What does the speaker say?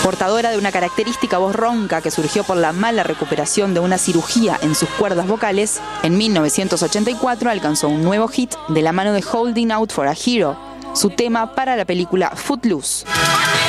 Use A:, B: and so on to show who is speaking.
A: Portadora de una característica voz ronca que surgió por la mala recuperación de una cirugía en sus cuerdas vocales, en 1984 alcanzó un nuevo hit de la mano de Holding Out for a Hero, su tema para la película Footloose.